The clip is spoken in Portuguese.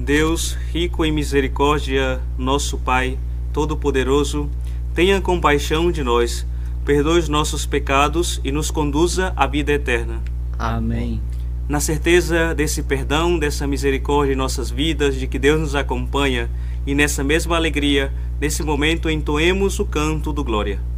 Deus, rico em misericórdia, nosso Pai, Todo-Poderoso, tenha compaixão de nós, perdoe os nossos pecados e nos conduza à vida eterna. Amém. Na certeza desse perdão, dessa misericórdia em nossas vidas, de que Deus nos acompanha, e nessa mesma alegria, nesse momento, entoemos o canto do Glória.